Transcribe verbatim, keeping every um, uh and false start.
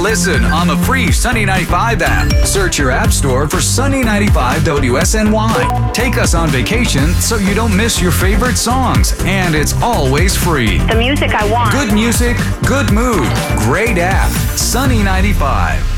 Listen on the free Sunny ninety-five app. Search your app store for Sunny ninety-five W S N Y. Take us on vacation so you don't miss your favorite songs, and it's always free. The music I want. Good music, good mood, great app. Sunny ninety-five.